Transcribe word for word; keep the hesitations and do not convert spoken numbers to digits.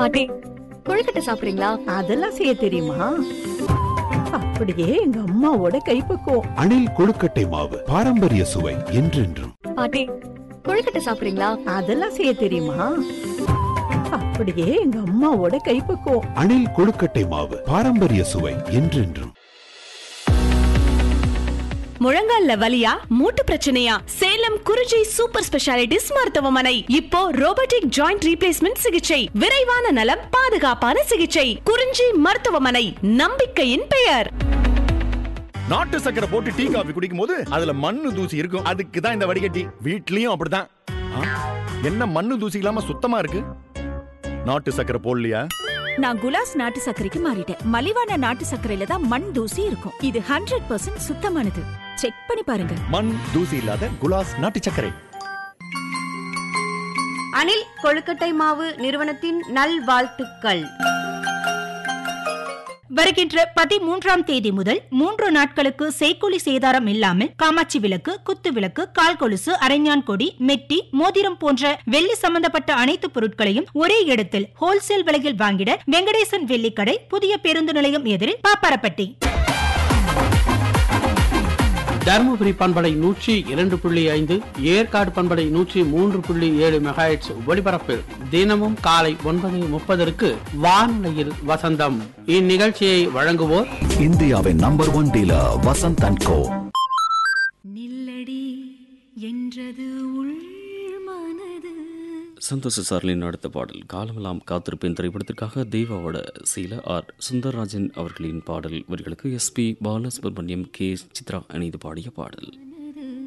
பாட்டி, கொழுக்கட்டை சாப்பிடுறீங்களா? அதெல்லாம் செய்ய தெரியுமா? அப்படியே எங்க அம்மாவோட கைப்பக்குவம். அணில் கொழுக்கட்டை மாவு, பாரம்பரிய சுவை என்றென்றும். பாட்டி, கொழுக்கட்டை சாப்பிடுறீங்களா? அதெல்லாம் செய்ய தெரியுமா? அப்படியே எங்க அம்மாவோட கைப்பக்குவம். அணில் கொழுக்கட்டை மாவு, பாரம்பரிய சுவை என்றென்றும். முழங்கால்ல வலியா, மூட்டு பிரச்சனையா? சேலம் குறிஞ்சி சூப்பர் ஸ்பெஷாலிட்டிஸ் மருத்துவமனை இப்போ ரோபோட்டிக் ஜாயிண்ட் ரீப்ளேஸ்மெண்ட் சிகிச்சை, விரைவான நலம், பாதுகாப்பான சிகிச்சை. குறிஞ்சி மருத்துவமனை, நம்பிக்கையின் பெயர். நாட்டு சக்கரை போட்டு டீ காபி குடிக்கும் போது அதுல மண்ணு தூசி இருக்கும். அதுக்கு தான் இந்த வடிகட்டி. வீட்லயும் அப்படிதான். என்ன மண்ணு தூசி இல்லாம சுத்தமா இருக்கு? நாட்டு சக்கரை போடலையா? நான் குலாஸ் நாட்டு சர்க்கரைக்கு மாறிட்டேன். மலிவான நாட்டு சர்க்கரையில தான் மண் தூசி இருக்கும். இது ஹண்ட்ரட் பர்சன்ட் சுத்தமானது. செக் பண்ணி பாருங்க. மண் தூசி இல்லாத குலாஸ் நாட்டு சர்க்கரை. அணில் கொழுக்கட்டை மாவு நிறுவனத்தின் நல்வாழ்த்துக்கள். வருகின்ற பதிமூன்றாம் தேதி முதல் மூன்று நாட்களுக்கு செய்கூலி சேதாரம் இல்லாமல் காமாட்சி விளக்கு, குத்து விளக்கு, கால் கொலுசு, அரைஞான் கொடி, மெட்டி, மோதிரம் போன்ற வெள்ளி சம்பந்தப்பட்ட அனைத்து பொருட்களையும் ஒரே இடத்தில் ஹோல்சேல் விலையில் வாங்கிட வெங்கடேசன் வெள்ளிக்கடை, புதிய பேருந்து நிலையம் எதிரில் பாப்பாரப்பட்டி. தருமபுரி பண்பலை நூற்றி இரண்டு புள்ளி ஐந்து, ஏற்காடு பண்பலை நூற்றி மூன்று புள்ளி ஏழு மெகாஹெட்ஸ் ஒலிபரப்பில் தினமும் காலை ஒன்பது முப்பதற்கு வானொலியில் வசந்தம். இந்நிகழ்ச்சியை வழங்குவோர் இந்தியாவின் number one dealer Vasanth and கோ. நில்லடி என்றது உள் மனது. சந்தோஷ சார்லின் அடுத்த பாடல் காலமெல்லாம் காத்திருப்பேன் திரைப்படத்திற்காக தேவாவோட சீல ஆர் சுந்தரராஜன் அவர்களின் பாடல் வரிகளுக்கு S B Balasubramaniam, K Chitra இணைந்து பாடிய பாடல்.